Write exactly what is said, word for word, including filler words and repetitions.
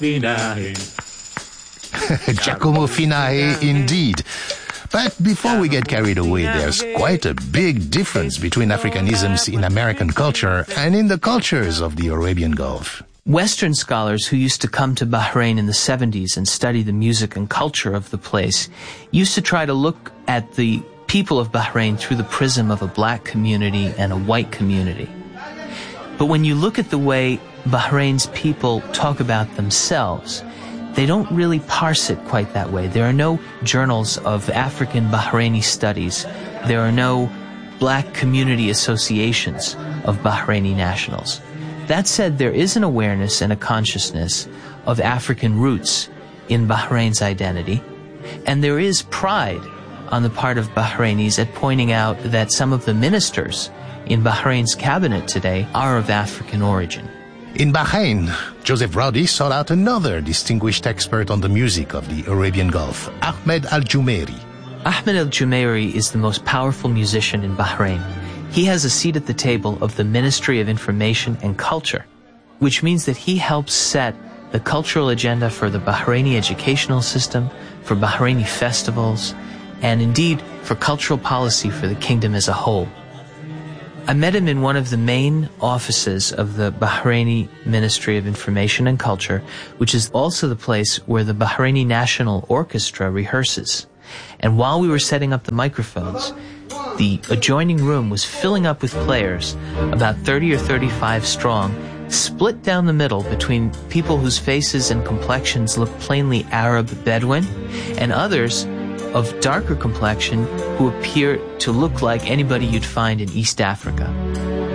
Finae. Giacomo Finae, indeed. But before we get carried away, there's quite a big difference between Africanisms in American culture and in the cultures of the Arabian Gulf. Western scholars who used to come to Bahrain in the seventies and study the music and culture of the place used to try to look at the people of Bahrain through the prism of a black community and a white community. But when you look at the way Bahrain's people talk about themselves, they don't really parse it quite that way. There are no journals of African Bahraini studies. There are no black community associations of Bahraini nationals. That said, there is an awareness and a consciousness of African roots in Bahrain's identity, and there is pride on the part of Bahrainis at pointing out that some of the ministers in Bahrain's cabinet today are of African origin. In Bahrain, Joseph Rowdy sought out another distinguished expert on the music of the Arabian Gulf, Ahmed Al-Jumeiri. Ahmed Al-Jumeiri is the most powerful musician in Bahrain. He has a seat at the table of the Ministry of Information and Culture, which means that he helps set the cultural agenda for the Bahraini educational system, for Bahraini festivals, and indeed for cultural policy for the kingdom as a whole. I met him in one of the main offices of the Bahraini Ministry of Information and Culture, which is also the place where the Bahraini National Orchestra rehearses. And while we were setting up the microphones, the adjoining room was filling up with players, about thirty or thirty-five strong, split down the middle between people whose faces and complexions looked plainly Arab Bedouin, and others of darker complexion who appear to look like anybody you'd find in East Africa.